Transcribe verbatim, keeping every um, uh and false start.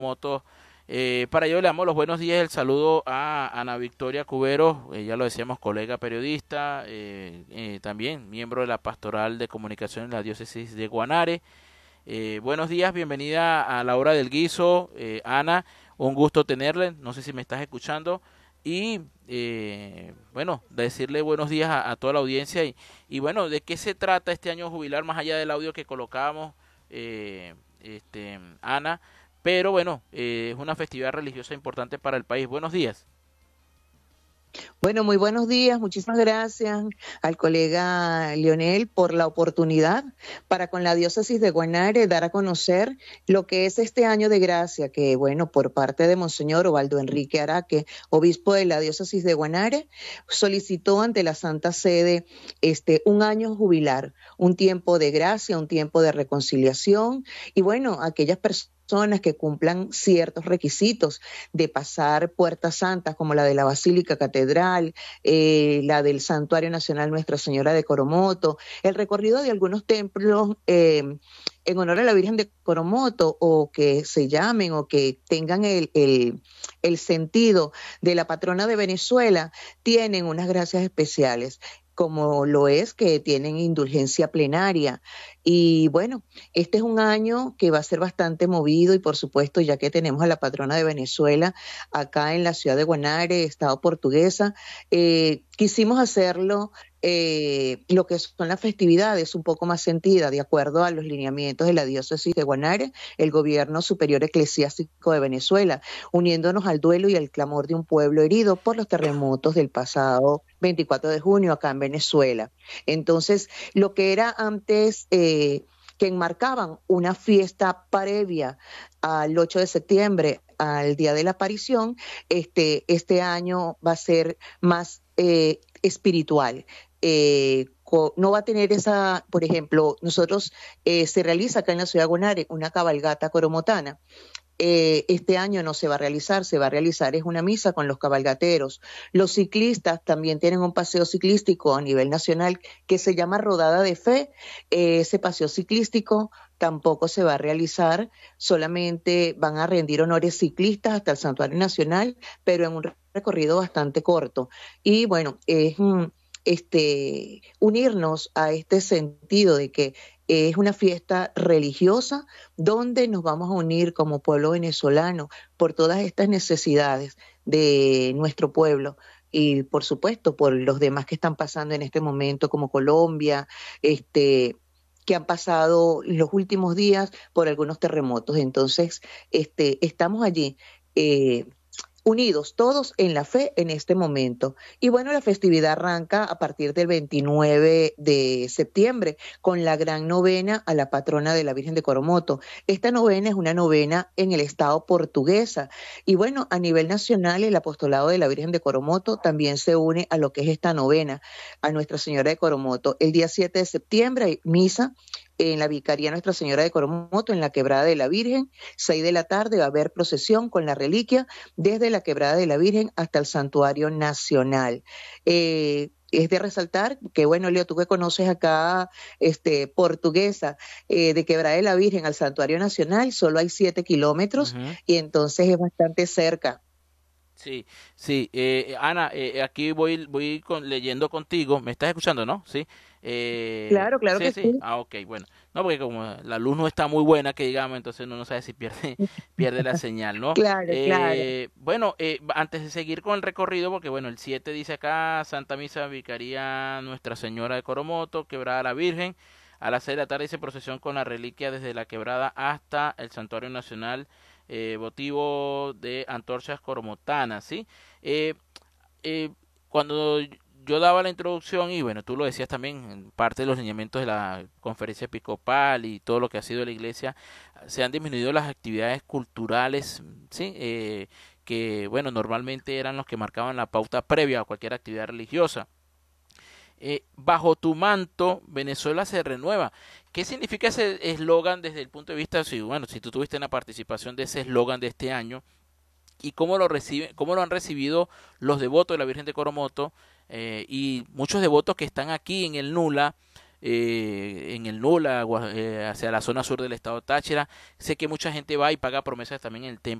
Moto. Eh, para ello le damos los buenos días y el saludo a Ana Victoria Cubero, eh, ya lo decíamos, colega periodista, eh, eh, también miembro de la Pastoral de Comunicación en la Diócesis de Guanare. Eh, buenos días, bienvenida a la hora del guiso, eh, Ana, un gusto tenerle, no sé si me estás escuchando, y eh, bueno, decirle buenos días a, a toda la audiencia y, y bueno, ¿de qué se trata este año jubilar más allá del audio que colocábamos, eh, este, Ana? Pero bueno, eh, es una festividad religiosa importante para el país. Buenos días. Bueno, muy buenos días. Muchísimas gracias al colega Leonel por la oportunidad para con la diócesis de Guanare dar a conocer lo que es este año de gracia, que bueno, por parte de Monseñor Ovaldo Enrique Araque, obispo de la diócesis de Guanare, solicitó ante la Santa Sede este un año jubilar, un tiempo de gracia, un tiempo de reconciliación y bueno, aquellas personas personas que cumplan ciertos requisitos de pasar puertas santas como la de la Basílica Catedral, eh, la del Santuario Nacional Nuestra Señora de Coromoto, el recorrido de algunos templos eh, en honor a la Virgen de Coromoto o que se llamen o que tengan el, el, el sentido de la patrona de Venezuela, tienen unas gracias especiales como lo es que tienen indulgencia plenaria. Y bueno, este es un año que va a ser bastante movido y por supuesto, ya que tenemos a la patrona de Venezuela acá en la ciudad de Guanare, Estado Portuguesa, eh, quisimos hacerlo eh, lo que son las festividades un poco más sentidas, de acuerdo a los lineamientos de la diócesis de Guanare, el gobierno superior eclesiástico de Venezuela, uniéndonos al duelo y al clamor de un pueblo herido por los terremotos del pasado veinticuatro de junio acá en Venezuela. Entonces, lo que era antes eh, que enmarcaban una fiesta previa al ocho de septiembre, al día de la aparición, este, este año va a ser más eh, espiritual. Eh, no va a tener esa, por ejemplo, nosotros eh, se realiza acá en la ciudad de Guanare una cabalgata coromotana. Eh, este año no se va a realizar, se va a realizar es una misa con los cabalgateros. Los ciclistas también tienen un paseo ciclístico a nivel nacional que se llama Rodada de Fe. Eh, ese paseo ciclístico tampoco se va a realizar, solamente van a rendir honores ciclistas hasta el Santuario Nacional, pero en un recorrido bastante corto. Y bueno, es mm, este, unirnos a este sentido de que es una fiesta religiosa donde nos vamos a unir como pueblo venezolano por todas estas necesidades de nuestro pueblo y por supuesto por los demás que están pasando en este momento como Colombia, este que han pasado los últimos días por algunos terremotos. Entonces, este, estamos allí eh, unidos todos en la fe en este momento. Y bueno, la festividad arranca a partir del veintinueve de septiembre con la gran novena a la patrona de la Virgen de Coromoto. Esta novena es una novena en el estado portuguesa. Y bueno, a nivel nacional el apostolado de la Virgen de Coromoto también se une a lo que es esta novena a Nuestra Señora de Coromoto. El día siete de septiembre hay misa en la Vicaría Nuestra Señora de Coromoto, en la Quebrada de la Virgen. Seis de la tarde va a haber procesión con la reliquia desde la Quebrada de la Virgen hasta el Santuario Nacional. Eh, es de resaltar que, bueno, Leo, tú que conoces acá, este, Portuguesa, eh, de Quebrada de la Virgen al Santuario Nacional, solo hay siete kilómetros Ujú. y entonces es bastante cerca. Sí, sí. Eh, Ana, eh, aquí voy, voy con, leyendo contigo. ¿Me estás escuchando, no? Sí. Eh, Claro, claro sí, que sí. sí. Ah, ok, bueno. No, porque como la luz no está muy buena, que digamos, entonces uno no sabe si pierde, pierde la señal, ¿no? Claro, claro. Eh, bueno, eh, antes de seguir con el recorrido, porque bueno, el siete dice acá, Santa Misa, Vicaría Nuestra Señora de Coromoto, Quebrada la Virgen. A las seis de la tarde dice procesión con la reliquia desde la Quebrada hasta el Santuario Nacional, eh, votivo de antorchas coromotanas, ¿sí? Eh, eh, Cuando yo daba la introducción, y bueno, tú lo decías también, en parte de los lineamientos de la conferencia episcopal y todo lo que ha sido la iglesia, se han disminuido las actividades culturales, ¿sí? Eh, que, bueno, normalmente eran los que marcaban la pauta previa a cualquier actividad religiosa. Eh, bajo tu manto, Venezuela se renueva. ¿Qué significa ese eslogan desde el punto de vista, si, bueno, si tú tuviste una participación de ese eslogan de este año, y cómo lo recibe, cómo lo han recibido los devotos de la Virgen de Coromoto, eh, y muchos devotos que están aquí en el Nula, eh, en el Nula, gua- eh, hacia la zona sur del estado Táchira. Sé que mucha gente va y paga promesas también en el templo